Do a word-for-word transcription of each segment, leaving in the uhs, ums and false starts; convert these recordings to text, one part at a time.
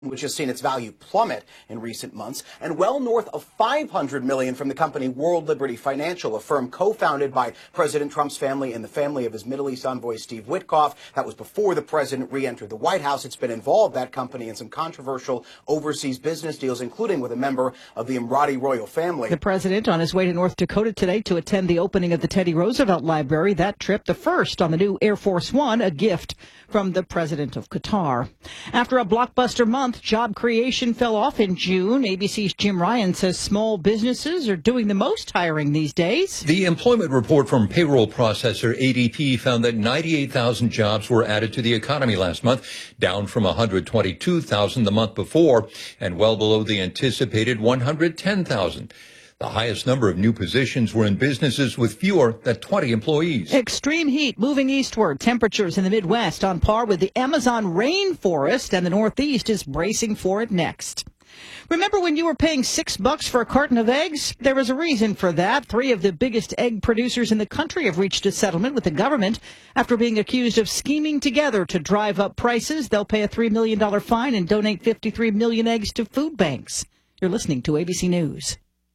which has seen its value plummet in recent months, and well north of five hundred million dollars from the company World Liberty Financial, a firm co-founded by President Trump's family and the family of his Middle East envoy, Steve Witkoff. That was before the president re-entered the White House. It's been involved, that company, in some controversial overseas business deals, including with a member of the Emirati royal family. The president on his way to North Dakota today to attend the opening of the Teddy Roosevelt Library. That trip, the first on the new Air Force One, a gift from the president of Qatar. After a blockbuster month, job creation fell off in June. A B C's Jim Ryan says small businesses are doing the most hiring these days. The employment report from payroll processor A D P found that ninety-eight thousand jobs were added to the economy last month, down from one hundred twenty-two thousand the month before, and well below the anticipated one hundred ten thousand. The highest number of new positions were in businesses with fewer than twenty employees. Extreme heat moving eastward. Temperatures in the Midwest on par with the Amazon rainforest, and the Northeast is bracing for it next. Remember when you were paying six bucks for a carton of eggs? There was a reason for that. Three of the biggest egg producers in the country have reached a settlement with the government after being accused of scheming together to drive up prices. They'll pay a three million dollars fine and donate fifty-three million eggs to food banks. You're listening to A B C News.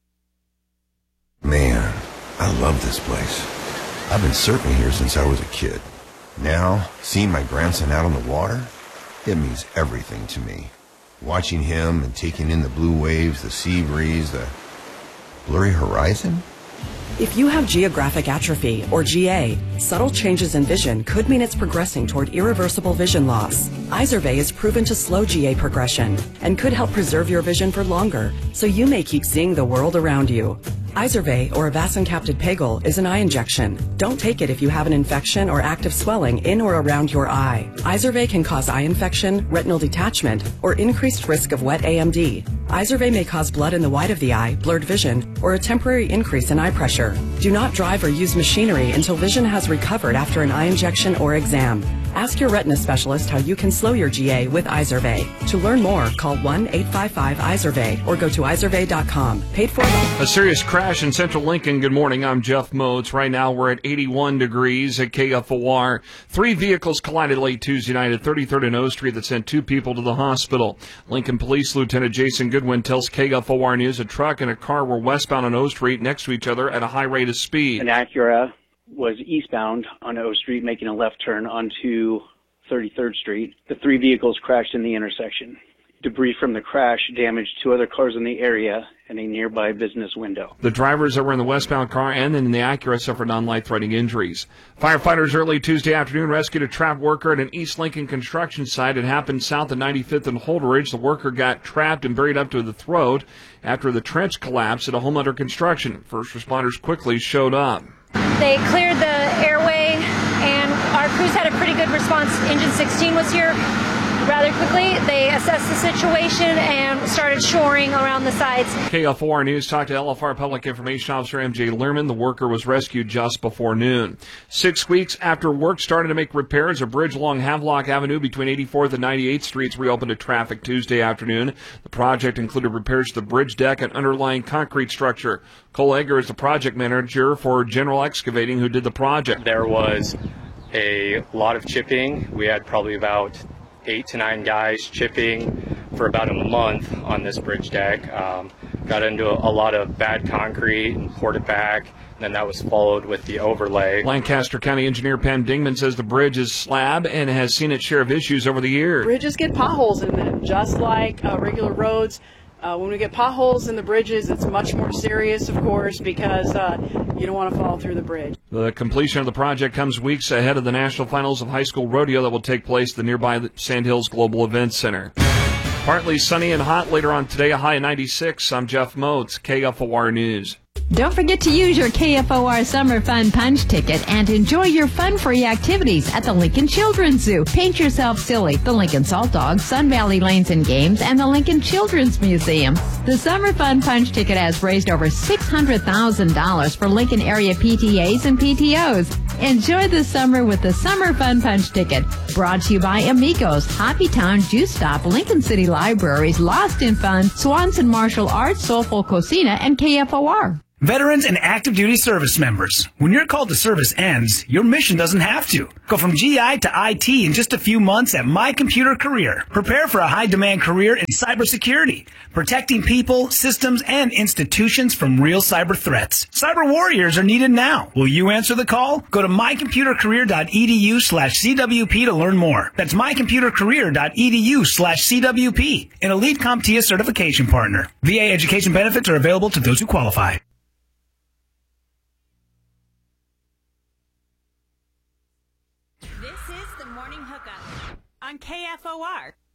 Man, I love this place. I've been surfing here since I was a kid. Now, seeing my grandson out on the water, it means everything to me. Watching him and taking in the blue waves, the sea breeze, the blurry horizon. If you have geographic atrophy, or G A, subtle changes in vision could mean it's progressing toward irreversible vision loss. Izervay is proven to slow G A progression and could help preserve your vision for longer, so you may keep seeing the world around you. Izervay, or avacincaptad pegol, is an eye injection. Don't take it if you have an infection or active swelling in or around your eye. Izervay can cause eye infection, retinal detachment, or increased risk of wet A M D. Izervay may cause blood in the white of the eye, blurred vision, or a temporary increase in eye pressure. Do not drive or use machinery until vision has recovered after an eye injection or exam. Ask your retina specialist how you can slow your G A with Izervay. To learn more, call one eight five five Izervay or go to izervay dot com. Paid for by... A serious crash in central Lincoln. Good morning. I'm Jeff Moats. Right now we're at eighty-one degrees at K F O R. Three vehicles collided late Tuesday night at thirty-third and O Street that sent two people to the hospital. Lincoln Police Lieutenant Jason Goodwin tells K F O R News a truck and a car were westbound on O Street next to each other at a high rate of speed. An Acura was eastbound on O Street, making a left turn onto thirty-third Street. The three vehicles crashed in the intersection. Debris from the crash damaged two other cars in the area and a nearby business window. The drivers that were in the westbound car and in the Acura suffered non-life-threatening injuries. Firefighters early Tuesday afternoon rescued a trapped worker at an East Lincoln construction site. It happened south of ninety-fifth and Holdridge. The worker got trapped and buried up to the throat after the trench collapsed at a home under construction. First responders quickly showed up. They cleared the airway, and our crews had a pretty good response. Engine sixteen was here rather quickly. They assessed the situation and started shoring around the sides. K F O R News talked to L F R Public Information Officer M J Lehrman. The worker was rescued just before noon. Six weeks after work started to make repairs, a bridge along Havelock Avenue between eighty-fourth and ninety-eighth Streets reopened to traffic Tuesday afternoon. The project included repairs to the bridge deck and underlying concrete structure. Cole Egger is the project manager for General Excavating who did the project. There was a lot of chipping. We had probably about eight to nine guys chipping for about a month on this bridge deck. Um, got into a, a lot of bad concrete and poured it back. And then that was followed with the overlay. Lancaster County engineer Pam Dingman says the bridge is slab and has seen its share of issues over the years. Bridges get potholes in them, just like uh, regular roads. Uh, when we get potholes in the bridges, it's much more serious, of course, because uh, you don't want to fall through the bridge. The completion of the project comes weeks ahead of the national finals of high school rodeo that will take place at the nearby Sandhills Global Events Center. Partly sunny and hot later on today, a high of ninety-six. I'm Jeff Moats, K F O R News. Don't forget to use your K F O R Summer Fun Punch ticket and enjoy your fun-free activities at the Lincoln Children's Zoo. Paint yourself silly, the Lincoln Salt Dogs, Sun Valley Lanes and Games, and the Lincoln Children's Museum. The Summer Fun Punch ticket has raised over six hundred thousand dollars for Lincoln area P T As and P T Os. Enjoy the summer with the Summer Fun Punch ticket. Brought to you by Amigos, Hoppy Town, Juice Stop, Lincoln City Libraries, Lost in Fun, Swanson Martial Arts, Soulful Cocina, and K F O R. Veterans and active duty service members, when your call to service ends, your mission doesn't have to. Go from G I to I T in just a few months at My Computer Career. Prepare for a high-demand career in cybersecurity, protecting people, systems, and institutions from real cyber threats. Cyber warriors are needed now. Will you answer the call? Go to mycomputercareer.edu slash CWP to learn more. That's mycomputercareer.edu slash CWP, an Elite CompTIA certification partner. V A education benefits are available to those who qualify. On K F O R.